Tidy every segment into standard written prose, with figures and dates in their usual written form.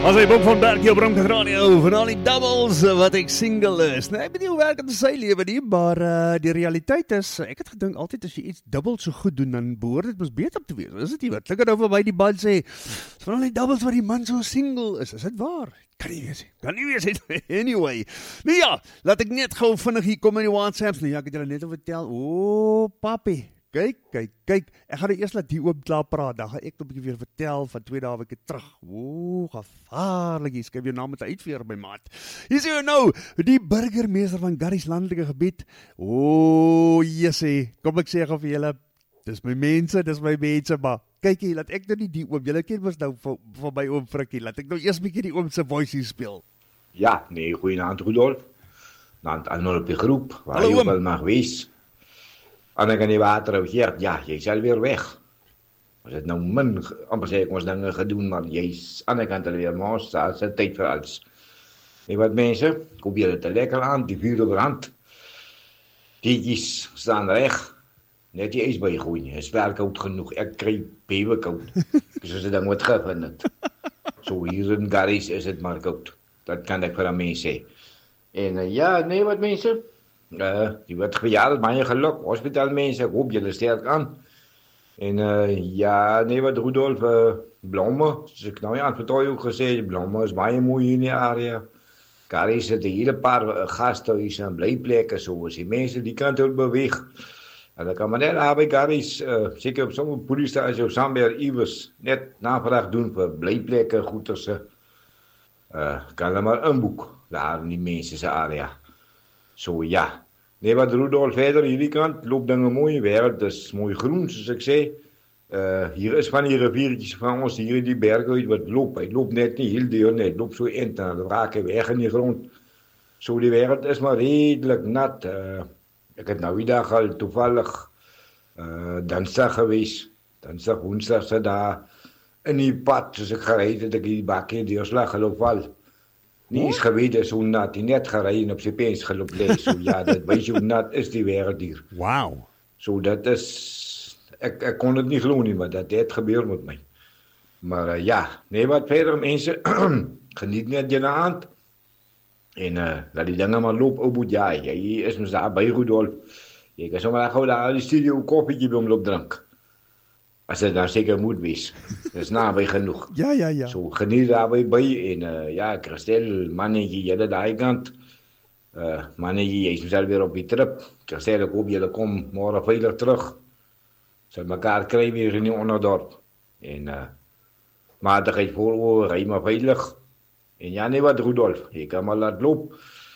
As hy boek van Berkie op Bramket Radio, van al die doubles wat ek single is. Nou, ek weet nie hoe werk het in sy lewe nie, maar die realiteit is, ek het gedink altyd as jy iets dubbel so goed doen, dan behoort dit mos beter te wees. Is dit nie wat? Klink het nou vir my die band sê, van al die doubles wat die man so single is dit waar? Kan nie wees nie. Anyway, nou ja, laat ek net gou vinnig hier kom in die WhatsApps. Nou ja, ek het julle net al vertel, papi. Kyk, ek gaan nou eers laat die oom klaar praat, dan gaan ek nog 'n bietjie weer vertel van 2 dae weke terug. Gevaarlik, jy skryf jou naam met 'n uitveer by maat. Hier sê jy nou, die burgemeester van Garries landelike gebied, jessie, kom ek sê gou vir julle, dis my mense, maar kyk hier, laat ek nou nie die oom, julle ken mos nou van my oom Frikkie, laat ek nou eers 'n bietjie die oom se voice hier speel. Ja, nee, goeienaand Rudolf, naand almal op die groep, waar Hallo, jy oom. ook al mag wees. En ek aan die water ou Geert, ja, jy is alweer weg. Ons het nou amper sê ek ons dinge gedoen, maar jy's aan die kant alweer, maar ons daar is tyd vir alles. Nee, wat mense, koop julle te lekker aan, die vuur brand. Tietjies staan reg, net die ys by gooi nie, is wel koud genoeg, ek kry bewe koud, soos dit dan moet gevind het. So hier in Garries is het maar koud, dat kan ek vir aan mense sê. En ja, nee, wat mense, die wordt verjaardag, baie geluk, hospitaalmense, ek hoop julle sterk aan. En ja, nee, wat Rudolf, blomme, soos ek nou ja, aan vertooi ook gesê, blomme is baie mooi hier in die area. Garries het 'n hele paar gasthuise en blyplekke, so as die mense die kant uit beweeg. En dan kan men net daar by Garries, seker op sommige poliestasie of Samberg iewers, net navraag doen vir blyplekke, goederse. Kan hulle maar inboek, daar in die mense se area. So ja, nee, wat Rudolf verder hierdie kant, loop dinge mooi, wêreld is mooi groen, soos ek sê. Hier is van die riviertjies van ons, hier in die berge uit wat loop, hy loop net nie heel deur net, loop so eind en dan raak hy weg in die grond. So die wêreld is maar redelijk nat. Ek het nou die dag al toevallig Dinsdag gewees, Dinsdag, Woensdag se daar in die pad, soos ek gery het, ek die bakkie deurslag geloop val. Nie eens geweet is hoe nat, die net gery en op sy pens geloop lees. So ja, dit wys hoe nat is die wêreld hier. Wow. So dat is, ek kon dit nie glo nie, maar dat het gebeur met my. Maar ja, nee, wat verder mense, geniet net julle aand. En laat die dinge maar loop, ou boet, ja, jy is mos daar by Rudolf. Jy kan sommer gou daar in die studio 'n koffietjie by hom loop drink. As dit dan seker moet wees. Dis naby genoeg. Ja. So geniet daarby by en ja, Christel, mannetjie, julle daai kant. Mannetjie, jy is mos al weer op die trip. Christel, ek hoop julle kom môre veilig terug. Sal mekaar kry weer in die onderdorp. En maandag voor ry maar veilig. En ja, nee, wat Rudolf, jy kan maar laat loop.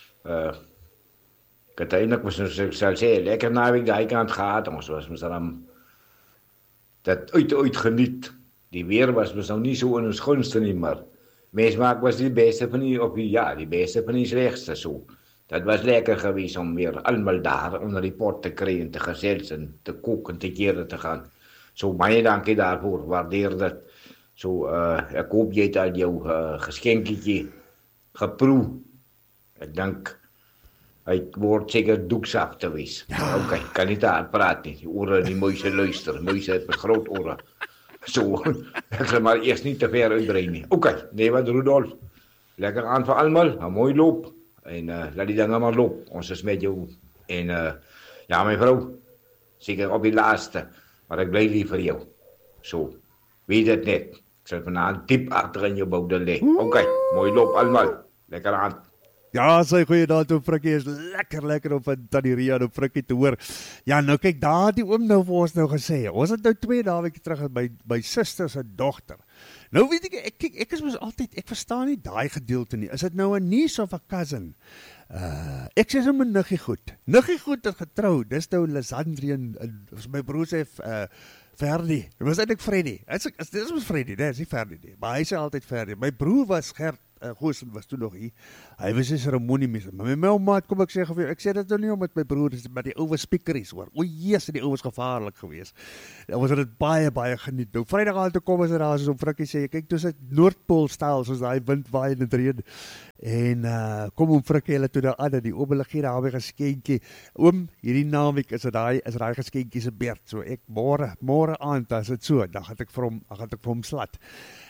Ek het eintlik mos ek sal sê, lekker naweek daai kant gehad, ons was mos dan dat uit geniet. Die weer was mos nou nie so in ons gunste nie, maar mens maak was die beste van die beste van die slegste so. Dat was lekker geweest om weer almal daar onder die pot te kry en te gesels en te kook en te kere te gaan. So baie dankie daarvoor, waardeer dit. So ek hoop jy het al jou geskenkietjie geproe. Ek dink hy word seker doeksaf te wees. Ja. Okay, kan nie daar praat nie. Die ore die muise luister. Muise het groot ore. So, ek sal maar eers nie te ver uitbrei nie. Okay, nee wat Rudolf. Lekker aan vir almal, 'n mooi loop en laat die dinge maar loop. Ons is met jou en ja my vrou, seker op die laaste, maar ek bly lief vir jou. So, weet dit net. Ek sal vanaand diep agter in jou boude lê. Okay, mooi loop almal. Lekker aan. Ja, sy goeie daad op Frikkie is lekker op Tannie Ria op Frikkie te hoor. Ja, nou kyk, daar die oom nou vir ons nou gesê. Ons het nou 2 dae terug by suster se dogter. Nou weet ek is mos altyd, ek verstaan nie daai gedeelte nie. Is dit nou 'n niece of 'n cousin? Ek sê sommer niggie goed. Niggie goed het getrou. Dis nou Lisandrie en my broer sê Ferdi. Dit was eintlik Freddy. Dit was Freddy, nee, is nie Ferdi nie. Maar hy sê altyd Ferdi. My broer was Gert. Goosen was toe nog hier. Hy was 'n seremoniemeester. Maar my maat, kom ek sê vir jou, ek sê dit nou nie omdat my broer is, maar die ouwe speakeries hoor. O Jesus, die ouwe is gevaarlik geweest. Ons het dit baie geniet. Nou Vrydag aan toe kom as daar soos op Frikkie sê, kyk toe sit Noordpool styl soos daai wind waai en dit reën. En kom om Frikkie hulle toe daar aan, die oom hulle gee daar 'n geskenkie. Oom, hierdie naweek is daai geskenkie se beurt. So ek môre aand as dit so, dan gaan ek vir hom slat.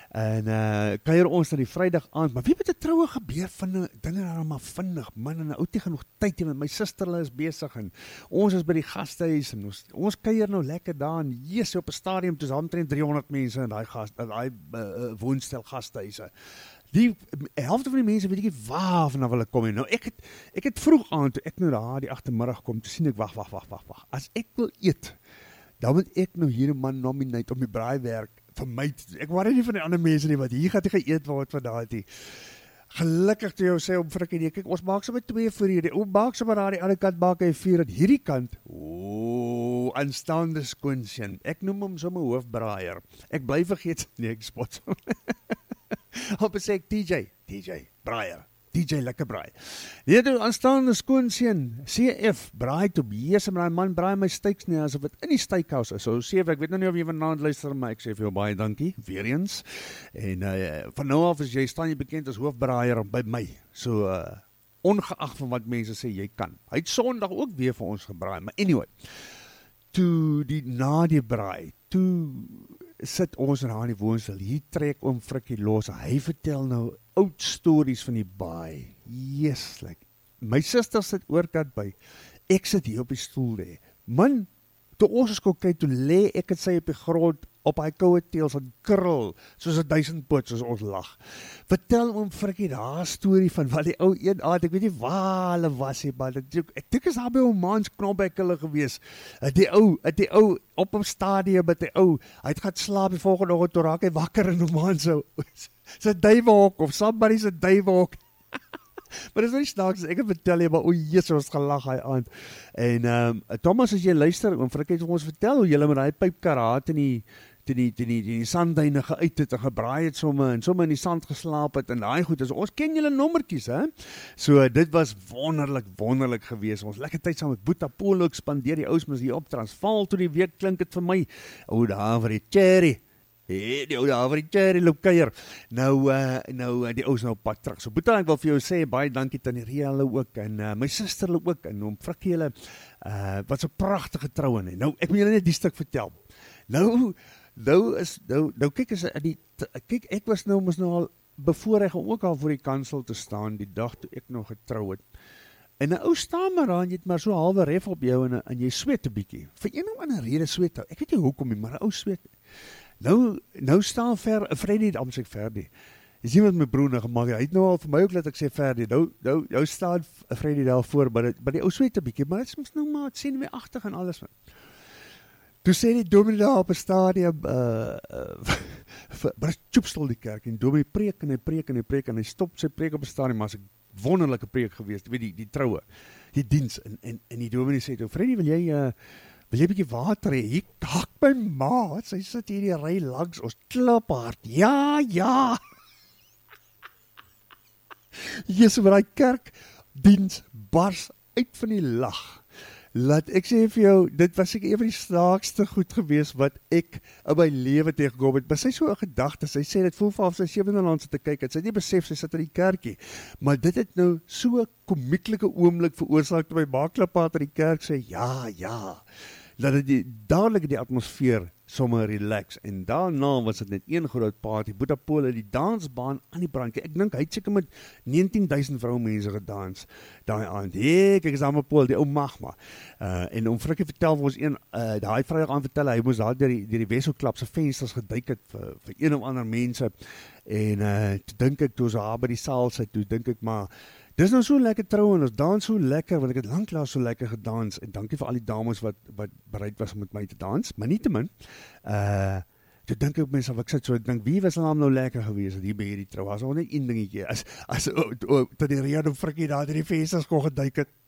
En kuier ons na die Vrydag aand, maar wie met 'n troue gebeur van dinge daar maar vinnig, man, en ou tegen nog tyd hê, met my suster hulle is besig en ons is by die gastehuis en ons kuier nou lekker daar en Jesus op 'n stadium tussen omtrent 300 mense in daai woonstel gastehuise. Die helfte van die mense weet ek nie waar vanaf hulle kom nie. Nou ek het vroeg aan toe ek nou daar die agtermiddag kom, toe sien ek wag. As ek wil eet, dan moet ek nou hier 'n man nominate om die braaiwerk vir my. Ek worry nie van die ander mense nie, want hier gaan jy geëet word vandag nie. Gelukkig toe jou sê om frikkie nie. Kyk, ons maak sommer 2 vir hierdie. Ons maak sommer daar die ander kant maak hy 4 aan hierdie kant. Aanstaande skoonseun. Ek noem hom sommer hoofbraaier. Ek bly vergeet nee, ek spot. Op sê ek DJ, braaier. DJ lekker braai. Nee, toe aanstaande skoonseun, CF, braai toe bees, maar man braai my steaks nie, asof dit in die steakhouse is. So CF, ek weet nou nie of jy vanaand luister, maar ek sê vir jou baie dankie, weer eens. En van nou af is jy staan jy bekend as hoofbraaier by my. So, ongeag van wat mense sê, jy kan. Hy het Sondag ook weer vir ons gebraai, maar anyway, toe na die braai, toe sit ons in die woonstel, hier trek oom Frikkie los, hy vertel nou oud stories van die baai, yes, like, my suster sit oorkant by, ek sit hier op die stoel lê, man, toe ons is kyk, toe lê ek het sy op die grond, op hy koue teels en krul, soos 1000 poot, soos ons lag. Vertel oom Frikkie daar storie van wat die ou een aand, ek weet nie waar hulle was nie, maar ek dink is daar by oom Maans Knobbeck hulle gewees, die ou, op 'n stadium met die ou, hy het gaan slaap die volgende oggend, toe raak hy wakker in oom Maans sy duiwehok, of somebody sy duiwehok, maar dis nou nie snaaks, ek het vertel jy, maar Jesus, ons gelag hy aand, en Thomas, as jy luister, oom Frikkie het ons vertel, hoe jylle met die pypkaraat in die sandduine geuit het en gebraai het somme in die sand geslaap het en daai goed, ons ken julle nommertjies, hè? So dit was wonderlik geweest, ons lekker tyd saam met Boeta Polo spandeer, die ouens hier op Transvaal, toe die week klink het vir my, daar vir die cherry, loop kuier, nou die ouens nou op pad terug, so Boeta, ek wil vir jou sê, baie dankie Tannie Ria hulle ook, en my suster hulle ook, en oom Frikkie hulle, wat so pragtige troue, nou, ek moet julle net die stuk vertel, kyk, ek was nou al bevoorreg om ook al voor die kansel te staan, die dag toe ek nog getrou het, en 'n ou staan maar aan, jy het maar so halwe ref op jou, en jy sweet 'n bietjie, vir een of ander rede sweet, ek weet nie hoekom nie, maar 'n ou sweet, nou staan Freddy, sê ek Ferdi, jy sien wat my broer nou gemaak, hy het nou al vir my ook laat ek sê Ferdi, nou staan Freddy daar voor, maar die ou sweet 'n bietjie, maar dit is nou maar, het sien my agtig en alles, toe sê die dominee daar op 'n stadium, maar is tjoepstil die kerk, en dominee preek en hy stop sy preek op 'n stadium, maar is 'n wonderlike preek geweest, weet die troue, die diens, en die dominee sê toe, Freddy, wil jy 'n bietjie water hê? Hier kak my ma, sy sit hier die ry langs, ons klap hard, ja, Jesus, maar die kerk, diens, bars uit van die lag, laat ek sê vir jou, dit was ek een van die snaakste goed geweest wat ek in my lewe tegengekom het, maar sy so 'n gedagte, sy sê dit voel vir sy 7de land sit te kyk, het sy nie besef, sy sit in die kerkie, maar dit het nou so 'n komieklike oomblik veroorsaak, toe my maakklapaat in die kerk sê, ja, dat dit dadelik die atmosfeer sommer relax, en daarna was dit net een groot party, Boeta Polo, die dansbaan aan die brand, ek dink, hy het seker met 19.000 vroumense gedans, daai aand, kyk is daar met Paul, die ou Magma, en oom Frikkie vertel vir ons daai Vrydag aand vertel, hy moes daar deur die Wesselklap se vensters geduik het, vir een of ander mense, en toe dink ek, toe ons daar by die saal sit, toe dink ek maar, dis nou so lekker trou, en ons dans so lekker, want ek het lanklaas so lekker gedans, en dankie vir al die dames wat bereid was om met my te dans, maar nie te min, toe dink ek mense, ek sit so, ek dink, wie was nou lekker geweest, hier by hierdie trou, as al net een dingetje, as Tannie Ria en Frikkie daar in die vensters kon geduik het,